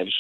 lives.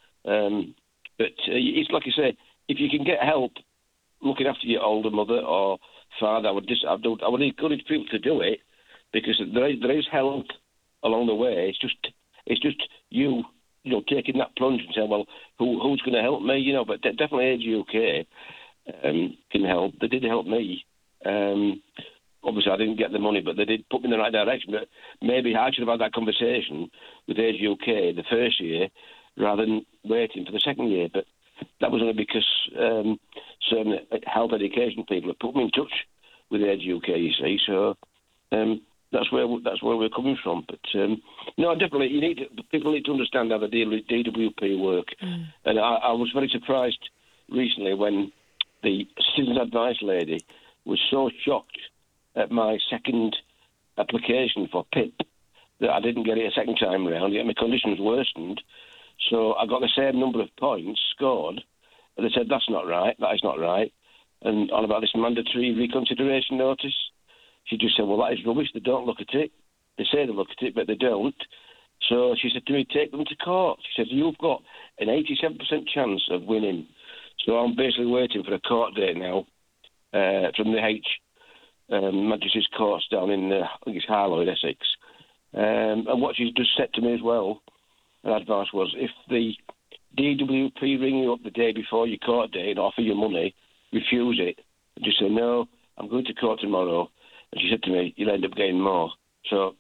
But it's like I say, if you can get help looking after your older mother or father, I would encourage people to do it, because there is help along the way. It's just you taking that plunge and saying, well, who's going to help me? But definitely Age UK can help. They did help me. Obviously, I didn't get the money, but they did put me in the right direction. But maybe I should have had that conversation with Age UK the first year rather than waiting for the second year. But that was only because certain health education people have put me in touch with Age UK, you see. So that's where we're coming from. But no, definitely, people need to understand how the DWP work. And I was very surprised recently when the citizens' advice lady was so shocked at my second application for PIP that I didn't get it a second time around, yet my conditions worsened. So I got the same number of points scored, and they said, that's not right, that is not right. And on about this mandatory reconsideration notice, she just said, well, that is rubbish, they don't look at it. They say they look at it, but they don't. So she said to me, take them to court. She said, you've got an 87% chance of winning. So I'm basically waiting for a court date now from the Magistrates Courts down in, I think it's Harlow in Essex. And what she's just said to me as well, her advice was, if the DWP ring you up the day before your court date and offer you money, refuse it. And just say, no, I'm going to court tomorrow. And she said to me, you'll end up getting more. So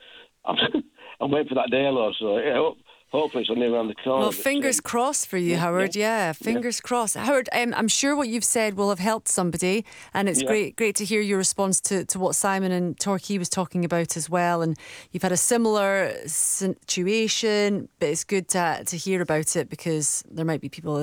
I'm waiting for that day, Lord. So hopefully it's only around the corner. Well, fingers crossed for you, Howard. Yeah, fingers crossed. Howard, I'm sure what you've said will have helped somebody, and it's great to hear your response to what Simon and Torquay was talking about as well. And you've had a similar situation, but it's good to hear about it, because there might be people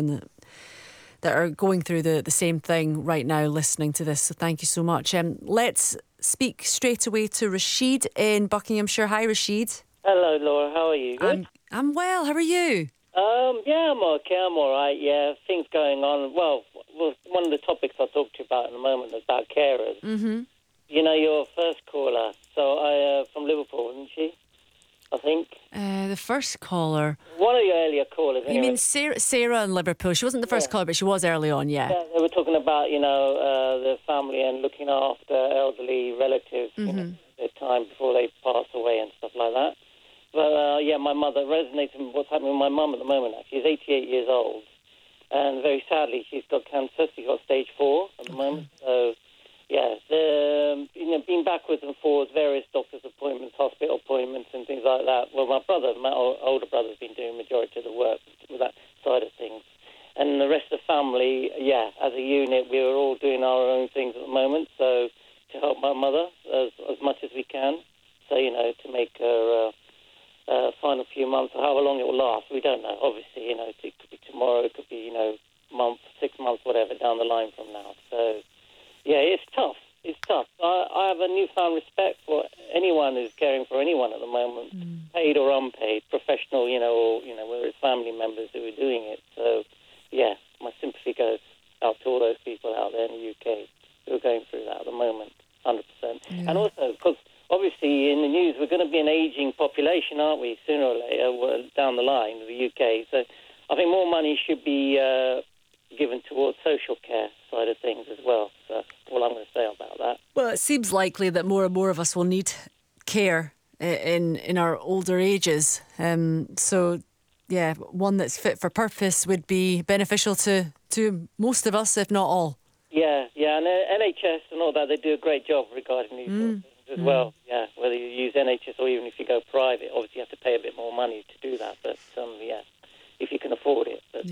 that are going through the same thing right now listening to this. So thank you so much. Let's speak straight away to Rashid in Buckinghamshire. Hi, Rashid. Hello, Laura. How are you? Good? I'm well. How are you? Yeah, I'm okay. I'm all right. Yeah, things going on. Well, one of the topics I'll talk to you about in a moment is about carers. Mm-hmm. You know, your first caller. So from Liverpool, wasn't she? I think. The first caller. One of your earlier callers. Anyway. You mean Sarah in Liverpool? She wasn't the first caller, but she was early on. Yeah. Yeah, they were talking about the family and looking after elderly relatives. Mm-hmm. Their time before they pass away and stuff like that. But, my mother resonated with what's happening with my mum at the moment. She's 88 years old, and very sadly, she's got cancer. She's got stage 4 at the moment. So, yeah, being backwards and forwards, various doctor's appointments, hospital appointments, and things like that. Well, my older brother's been doing the majority of the work with that side of things. And the rest of the family, as a unit, we were all doing our own things at the moment. So, to help my mother as much as we can. So, to make her final few months, or however long it will last, we don't know. Obviously, it could be tomorrow, it could be, month, 6 months, whatever, down the line from now. So, yeah, it's tough. It's tough. I have a newfound respect for anyone who's caring for anyone at the moment, paid or unpaid, professional, or, whether it's family members who are doing it. So, yeah, my sympathy goes out to all those people out there in the UK who are going through that at the moment, 100%. Yeah. And also, because obviously in the news we're going to be an ageing population, aren't we, sooner or later, down the line, the UK. So I think more money should be given towards social care side of things as well. So that's all I'm going to say about that. Well, it seems likely that more and more of us will need care in our older ages. So, yeah, one that's fit for purpose would be beneficial to most of us, if not all. Yeah, and NHS and all that, they do a great job regarding these sort of things as well. Yeah, whether you use NHS or even if you go private, obviously you have to pay a bit more money to do that. But if you can afford it. But,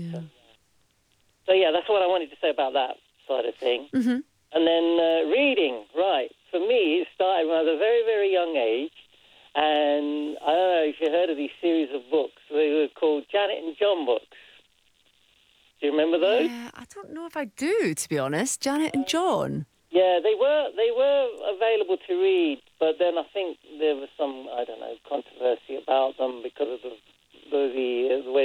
so that's what I wanted to say about that side of thing. Mm-hmm. And then reading, right? For me, it started when I was a very, very young age, and I don't know if you heard of these series of books. They were called Janet and John books. Do you remember those? Yeah, I don't know if I do, to be honest. Janet and John. Yeah, they were available to read, but then I think there was some, I don't know, controversy about them because of the way